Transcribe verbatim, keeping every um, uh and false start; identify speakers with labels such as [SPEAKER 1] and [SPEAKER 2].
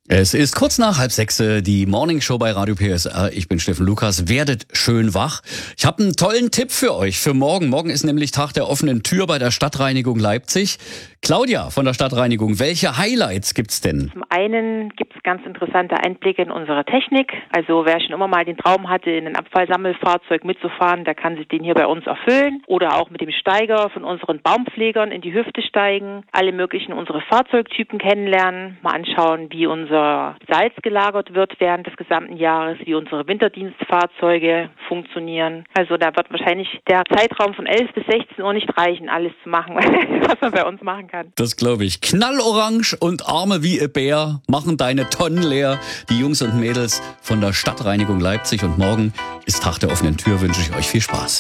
[SPEAKER 1] Es ist kurz nach halb sechs, die Morning Show bei Radio P S R. Ich bin Steffen Lukas. Werdet schön wach. Ich habe einen tollen Tipp für euch für morgen. Morgen ist nämlich Tag der offenen Tür bei der Stadtreinigung Leipzig. Claudia von der Stadtreinigung, welche Highlights gibt's denn?
[SPEAKER 2] Zum einen gibt es ganz interessante Einblicke in unsere Technik. Also wer schon immer mal den Traum hatte, in ein Abfallsammelfahrzeug mitzufahren, der kann sich den hier bei uns erfüllen. Oder auch mit dem Steiger von unseren Baumpflegern in die Hüfte steigen. Alle möglichen unsere Fahrzeugtypen kennenlernen. Mal anschauen, wie unser Salz gelagert wird während des gesamten Jahres, wie unsere Winterdienstfahrzeuge funktionieren. Also da wird wahrscheinlich der Zeitraum von elf bis sechzehn Uhr nicht reichen, alles zu machen, was man bei uns machen kann.
[SPEAKER 1] Das glaube ich. Knallorange und Arme wie ein Bär machen deine Tonnen leer. Die Jungs und Mädels von der Stadtreinigung Leipzig. Und morgen ist Tag der offenen Tür. Wünsche ich euch viel Spaß.